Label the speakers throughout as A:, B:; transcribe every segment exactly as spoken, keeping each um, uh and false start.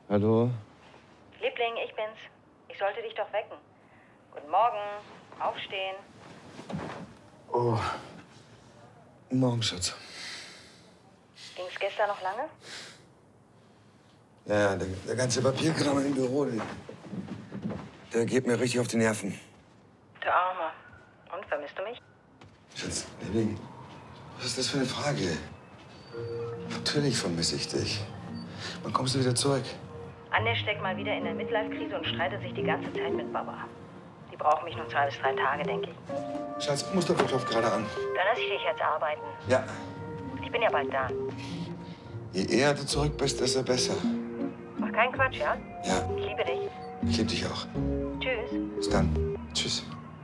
A: Hallo?
B: Liebling, ich bin's. Ich sollte dich doch wecken. Guten Morgen. Aufstehen.
A: Oh. Guten Morgen, Schatz.
B: Ging's gestern noch lange?
A: Ja, ja, der, der ganze Papierkram im Büro, der, der geht mir richtig auf die Nerven.
B: Du Arme. Und, vermisst du mich?
A: Schatz, Liebling, was ist das für eine Frage? Natürlich vermisse ich dich. Wann kommst du wieder zurück?
B: Anja steckt mal wieder in der Midlife-Krise und streitet sich die ganze Zeit mit Baba. Die brauchen mich noch zwei bis drei Tage, denke ich.
A: Schatz, Mustafa klopft gerade an.
B: Dann lass ich dich jetzt arbeiten.
A: Ja.
B: Ich bin ja bald da.
A: Je eher du zurück bist, desto besser.
B: Mach keinen Quatsch, ja?
A: Ja.
B: Ich liebe dich.
A: Ich liebe dich auch.
B: Tschüss.
A: Bis dann. Tschüss.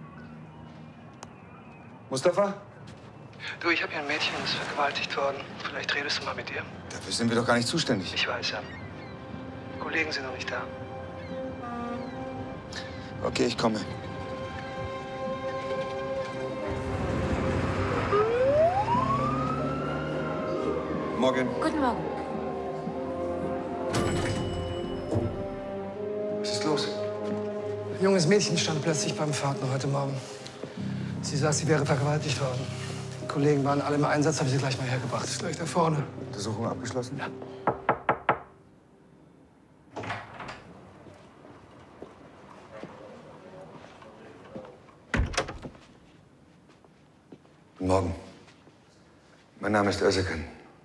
A: Mustafa?
C: Du, ich habe hier ein Mädchen, das ist vergewaltigt worden. Vielleicht redest du mal mit ihr.
A: Dafür sind wir doch gar nicht zuständig.
C: Ich weiß, ja. Kollegen sind noch nicht da.
A: Okay, ich komme. Morgen.
B: Guten Morgen.
A: Was ist los?
D: Ein junges Mädchen stand plötzlich beim Pförtner heute Morgen. Sie sagt, sie wäre vergewaltigt worden. Die Kollegen waren alle im Einsatz, habe ich sie gleich mal hergebracht. Ist gleich da vorne.
A: Untersuchung abgeschlossen?
D: Ja.
A: Guten Morgen. Mein Name ist Özcan.